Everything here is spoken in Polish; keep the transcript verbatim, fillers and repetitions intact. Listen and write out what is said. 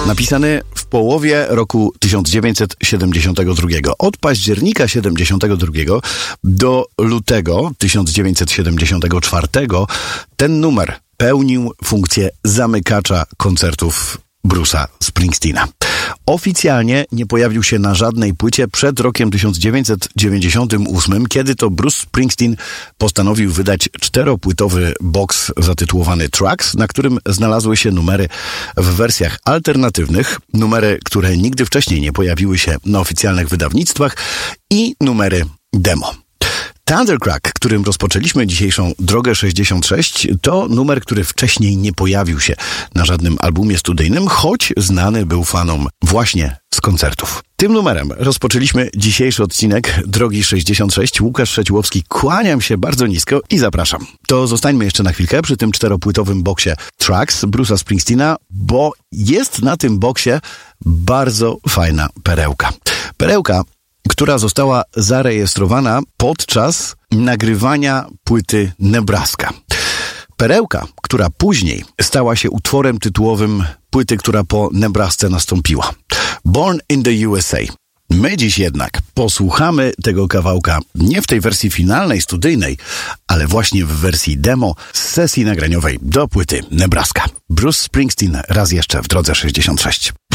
napisany w połowie roku tysiąc dziewięćset siedemdziesiątego drugiego. Od października siedemdziesiątego drugiego do lutego tysiąc dziewięćset siedemdziesiątego czwartego ten numer pełnił funkcję zamykacza koncertów Bruce'a Springsteena. Oficjalnie nie pojawił się na żadnej płycie przed rokiem tysiąc dziewięćset dziewięćdziesiątym ósmym, kiedy to Bruce Springsteen postanowił wydać czteropłytowy boks zatytułowany Tracks, na którym znalazły się numery w wersjach alternatywnych, numery, które nigdy wcześniej nie pojawiły się na oficjalnych wydawnictwach i numery demo. Thundercrack, którym rozpoczęliśmy dzisiejszą Drogę sześćdziesiąt sześć, to numer, który wcześniej nie pojawił się na żadnym albumie studyjnym, choć znany był fanom właśnie z koncertów. Tym numerem rozpoczęliśmy dzisiejszy odcinek Drogi sześćdziesiąt sześć. Łukasz Szeciłowski, kłaniam się bardzo nisko i zapraszam. To zostańmy jeszcze na chwilkę przy tym czteropłytowym boksie Tracks Bruce'a Springsteena, bo jest na tym boksie bardzo fajna perełka. Perełka, która została zarejestrowana podczas nagrywania płyty Nebraska. Perełka, która później stała się utworem tytułowym płyty, która po Nebrasce nastąpiła. Born in the U S A. My dziś jednak posłuchamy tego kawałka nie w tej wersji finalnej, studyjnej, ale właśnie w wersji demo z sesji nagraniowej do płyty Nebraska. Bruce Springsteen raz jeszcze w Drodze sześćdziesiąt sześć.